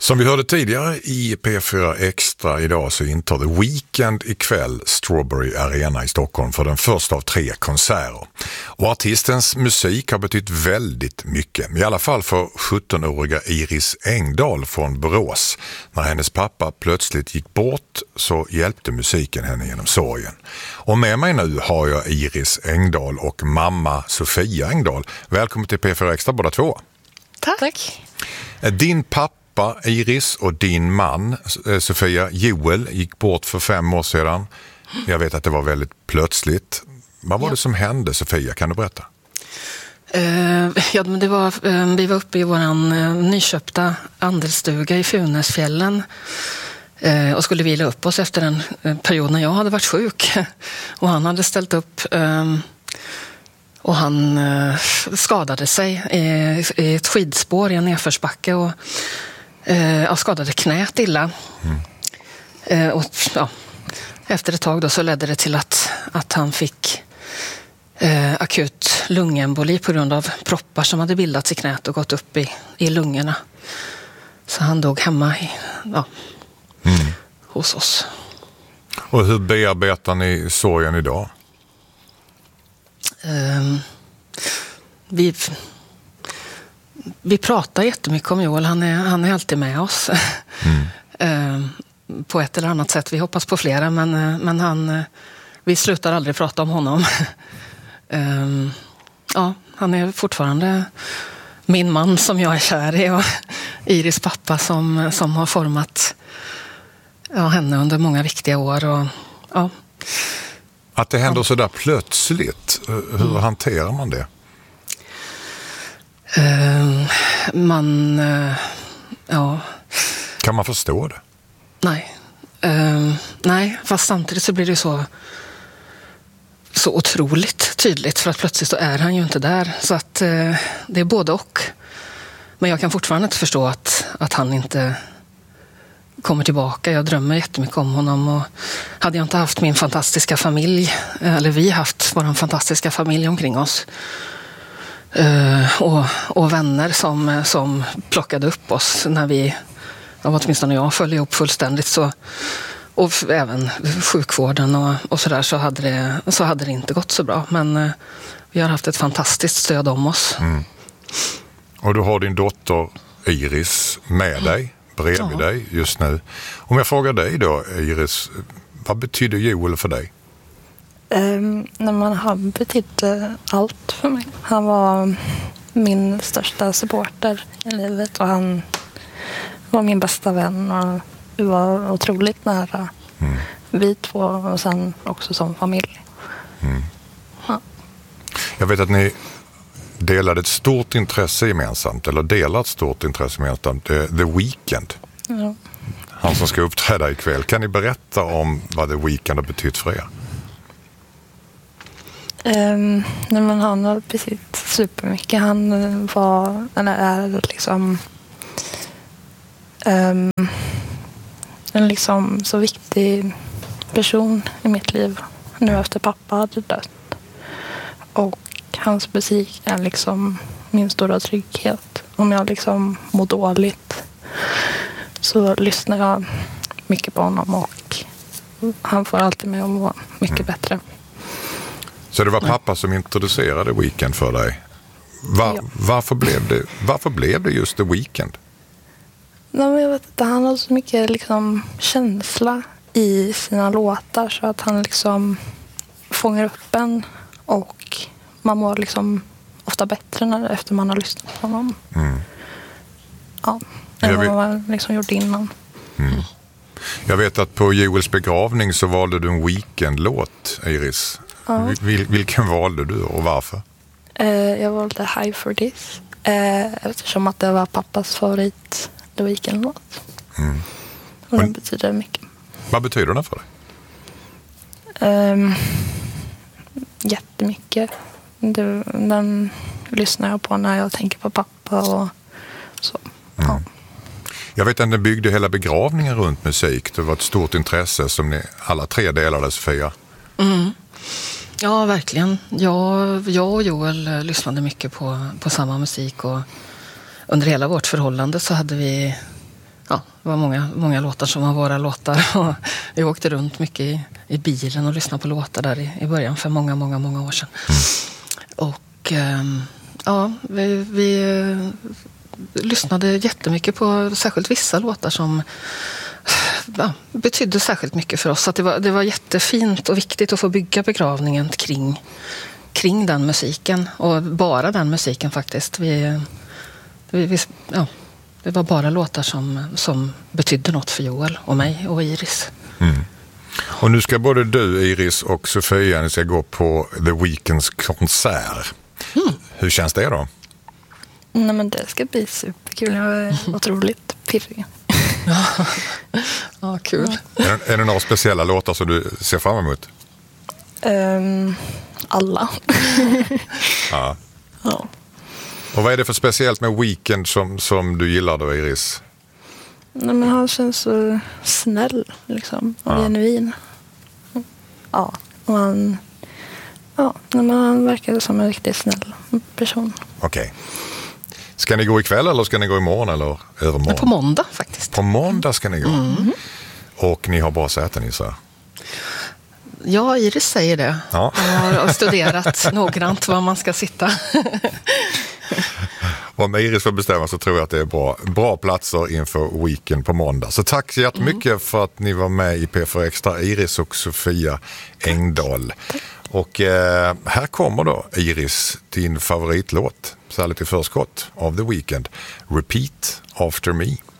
Som vi hörde tidigare i P4 Extra idag så intar The Weeknd ikväll Strawberry Arena i Stockholm för den första av 3 konserter. Och artistens musik har betytt väldigt mycket, i alla fall för 17-åriga Iris Engdahl från Borås. När hennes pappa plötsligt gick bort så hjälpte musiken henne genom sorgen. Och med mig nu har jag Iris Engdahl och mamma Sofia Engdahl. Välkommen till P4 Extra båda två. Tack. Din pappa Iris och din man Sofia, Joel, gick bort för 5 år sedan. Jag vet att det var väldigt plötsligt. Vad var det som hände, Sofia? Kan du berätta? Men det var, vi var uppe i våran nyköpta andelsstuga i Funäsfjällen och skulle vila upp oss efter en period när jag hade varit sjuk. Och han hade ställt upp och han skadade sig i ett skidspår i en nedförsbacke och skadade knät illa. Efter ett tag då så ledde det till att han fick akut lungemboli på grund av proppar som hade bildats i knät och gått upp i lungorna. Så han dog hemma hos oss. Och hur bearbetar ni sorgen idag? Vi pratar jättemycket om Joel. Han är alltid med oss. På ett eller annat sätt. Vi hoppas på flera, men vi slutar aldrig prata om honom. Han är fortfarande min man som jag är kär i och Iris pappa som har format henne under många viktiga år. Att det händer så där plötsligt, hur hanterar man det? Kan man förstå det? Nej, fast samtidigt så blir det så otroligt tydligt för att plötsligt så är han ju inte där. Så att det är både och. Men jag kan fortfarande inte förstå att han inte kommer tillbaka. Jag drömmer jättemycket om honom och hade jag inte haft min fantastiska familj, eller vi haft vår fantastiska familj omkring oss och vänner som plockade upp oss när vi, åtminstone jag föll ihop fullständigt, så, och även sjukvården och sådär, så hade det inte gått så bra. Men vi har haft ett fantastiskt stöd om oss. Och du har din dotter Iris med dig, bredvid dig just nu. Om jag frågar dig då, Iris, vad betyder Joel för dig? Han betydde allt för mig. Han var min största supporter i livet och han var min bästa vän och vi var otroligt nära. Vi två och sen också som familj. Ja. Jag vet att ni delade ett stort intresse gemensamt, eller delar ett stort intresse gemensamt, The Weeknd. Ja. Han som ska uppträda ikväll. Kan ni berätta om vad The Weeknd har betytt för er? Han har betytt supermycket. Han är liksom en liksom så viktig person i mitt liv nu efter pappa hade dött. Och hans musik är liksom min stora trygghet. Om jag liksom mår dåligt så lyssnar jag mycket på honom och han får alltid mig att må mycket bättre. Så det var pappa som introducerade Weeknd för dig. Varför blev det just The Weeknd? Jag vet inte, han har så mycket liksom känsla i sina låtar så att han liksom fångar upp en och man mår liksom ofta bättre efter man har lyssnat på honom. Än vad man liksom gjort innan. Jag vet att på Joels begravning så valde du en Weeknd-låt, Iris. Vilken valde du och varför? Jag valde High for This eftersom att det var pappas favorit The Weeknd-låt. Och den betyder mycket. Vad betyder den för dig? Jättemycket. Den lyssnar jag på när jag tänker på pappa och så. Ja. Jag vet att ni byggde hela begravningen runt musik. Det var ett stort intresse som ni alla 3 delade, Sofia. Ja, verkligen. Jag och Joel lyssnade mycket på samma musik och under hela vårt förhållande så hade vi det var många låtar som var våra låtar. Och vi åkte runt mycket i bilen och lyssnade på låtar där i början för många år sedan. Och vi lyssnade jättemycket på särskilt vissa låtar som betydde särskilt mycket för oss. Att det var jättefint och viktigt att få bygga begravningen kring den musiken. Och bara den musiken faktiskt. Det var bara låtar som betydde något för Joel och mig och Iris. Och nu ska både du, Iris, och Sofia, ni ska gå på The Weeknds konsert. Hur känns det då? Nej, men det ska bli superkul. Jag är otroligt pirrig. Ja, kul. Är det några speciella låtar som du ser fram emot? Alla. Ja. Ja. Och vad är det för speciellt med Weeknd som du gillar då, Iris? Nej, men han känns så snäll liksom, och genuin. Ja, och han verkar som en riktigt snäll person. Okej. Ska ni gå ikväll eller ska ni gå imorgon eller övermorgon? På måndag faktiskt. På måndag ska ni gå. Och ni har bra säten i sig. Ja, Iris säger det. Ja. Jag har studerat noggrant var man ska sitta. Om Iris får bestämma så tror jag att det är bra platser inför Weeknd på måndag. Så tack så jättemycket för att ni var med i P4 Extra, Iris och Sofia Engdahl. Och här kommer då, Iris, din favoritlåt, så här lite förskott av The Weeknd. Repeat After Me.